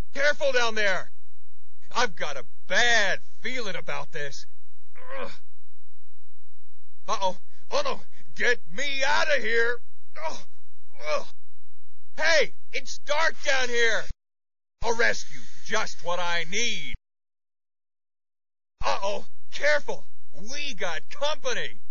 Careful down there. I've got a bad feeling about this. Ugh. Uh-oh. Oh, no. Get me out of here. Oh. Ugh. Hey, it's dark down here. A rescue, just what I need. Uh-oh. Careful. We got company.